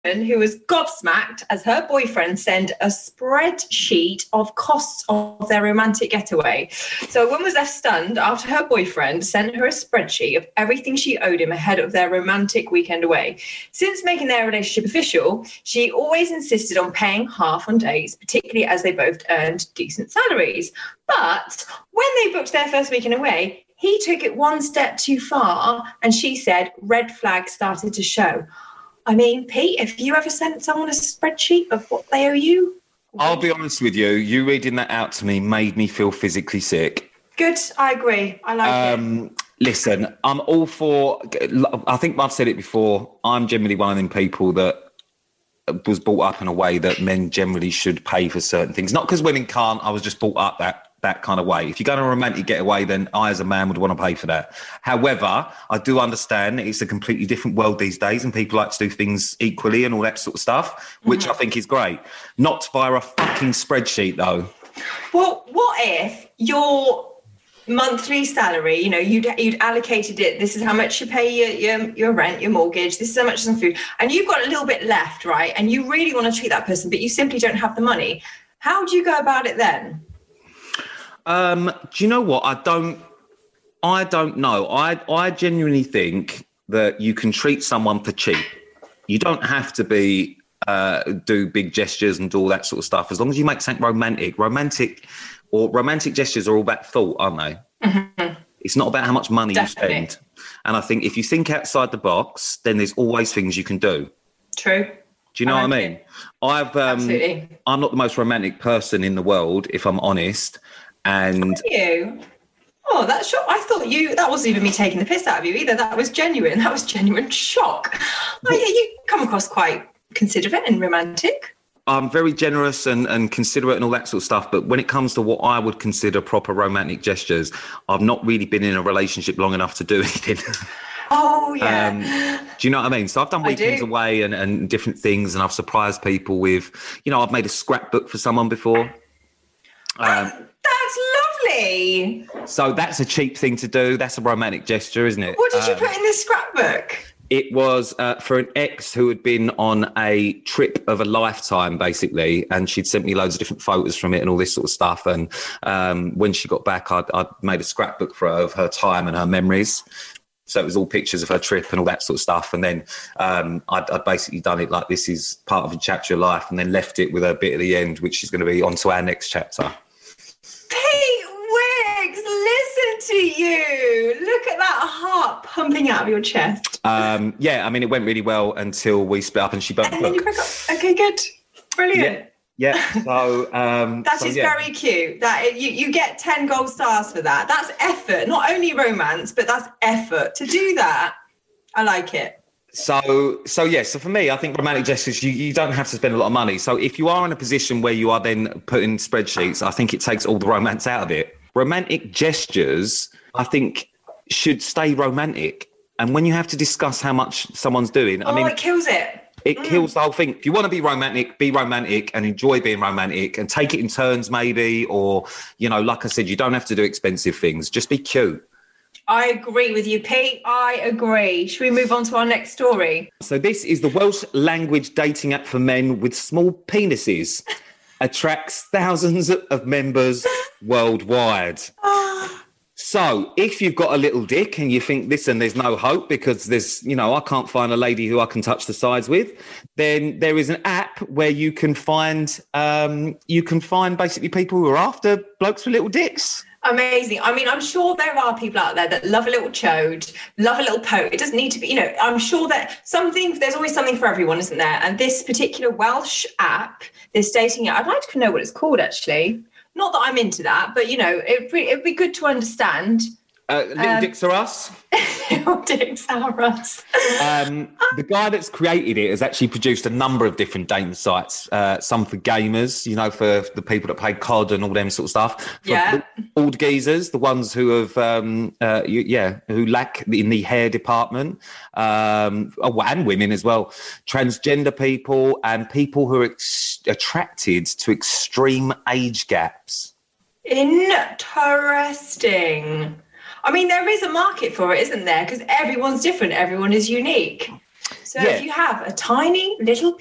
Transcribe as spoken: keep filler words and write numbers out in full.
who was gobsmacked as her boyfriend sent a spreadsheet of costs of their romantic getaway. So a woman was left stunned after her boyfriend sent her a spreadsheet of everything she owed him ahead of their romantic weekend away. Since making their relationship official, she always insisted on paying half on dates, particularly as they both earned decent salaries. But when they booked their first weekend away, he took it one step too far, and she said red flags started to show. I mean, Pete, have you ever sent someone a spreadsheet of what they owe you? I'll be honest with you. You reading that out to me made me feel physically sick. Good. I agree. I like um, it. Listen, I'm all for... I think I've said it before. I'm generally one of them people that was brought up in a way that men generally should pay for certain things. Not because women can't. I was just brought up that that kind of way. If you're going on a romantic getaway, then I, as a man, would want to pay for that. However, I do understand it's a completely different world these days and people like to do things equally and all that sort of stuff, which mm-hmm. I think is great. Not via a fucking spreadsheet, though. Well, what if your monthly salary, you know, you'd you'd allocated it, this is how much you pay your, your, your rent, your mortgage, this is how much is on food, and you've got a little bit left, right? And you really want to treat that person, but you simply don't have the money. How do you go about it then? Um, do you know what? I don't, I don't know. I, I genuinely think that you can treat someone for cheap. You don't have to be, uh, do big gestures and do all that sort of stuff. As long as you make something romantic, romantic or romantic gestures are all about thought, aren't they? Mm-hmm. It's not about how much money Definitely. you spend. And I think if you think outside the box, then there's always things you can do. True. Do you know I what like I mean? It. I've, um, Absolutely. I'm not the most romantic person in the world, if I'm honest. And Are you? Oh, that's shock. I thought you, that wasn't even me taking the piss out of you either. That was genuine. That was genuine shock. Oh, yeah, you come across quite considerate and romantic. I'm very generous and, and considerate and all that sort of stuff. But when it comes to what I would consider proper romantic gestures, I've not really been in a relationship long enough to do anything. Oh, yeah. Um, do you know what I mean? So I've done weekends away and, and different things, and I've surprised people with, you know, I've made a scrapbook for someone before. Um, That's lovely. So that's a cheap thing to do. That's a romantic gesture, isn't it? What did you um, put in this scrapbook? It was uh, for an ex who had been on a trip of a lifetime, basically, and she'd sent me loads of different photos from it and all this sort of stuff. And um, when she got back, I'd, I'd made a scrapbook for her of her time and her memories. So it was all pictures of her trip and all that sort of stuff. And then um, I'd, I'd basically done it like this is part of a chapter of life, and then left it with a bit at the end, which is going to be on to our next chapter. Pete Wicks, listen to you. Look at that heart pumping out of your chest. Um, yeah, I mean, it went really well until we split up and she burnt and the then book. you broke up. Okay, good. Brilliant. Yeah, yeah. So um, that so, is yeah. very cute. That you, you get ten gold stars for that. That's effort. Not only romance, but that's effort. To do that, I like it. So, so yeah, so for me, I think romantic gestures, you, you don't have to spend a lot of money. So if you are in a position where you are then putting spreadsheets, I think it takes all the romance out of it. Romantic gestures, I think, should stay romantic. And when you have to discuss how much someone's doing, oh, I mean... it kills it. It mm. kills the whole thing. If you want to be romantic, be romantic and enjoy being romantic and take it in turns maybe, or, you know, like I said, you don't have to do expensive things. Just be cute. I agree with you, Pete. I agree. Should we move on to our next story? So this is the Welsh language dating app for men with small penises. Attracts thousands of members worldwide. So if you've got a little dick and you think, listen, there's no hope because there's, you know, I can't find a lady who I can touch the sides with, then there is an app where you can find, um, you can find basically people who are after blokes with little dicks. Amazing. I mean, I'm sure there are people out there that love a little chode, love a little poke. It doesn't need to be, you know, I'm sure that something, there's always something for everyone, isn't there? And this particular Welsh app, this dating app, I'd like to know what it's called, actually. Not that I'm into that, but, you know, it'd be, it'd be good to understand. Uh, little um, Dicks Are Us. Little Dicks Are Us. Um, the guy that's created it has actually produced a number of different dating sites. Uh, some for gamers, you know, for the people that play C O D and all them sort of stuff. For yeah. Old geezers, the ones who have, um, uh, you, yeah, who lack in the hair department, um, oh, and women as well. Transgender people and people who are ex- attracted to extreme age gaps. Interesting. I mean, there is a market for it, isn't there? Because everyone's different. Everyone is unique. So Yeah. if you have a tiny little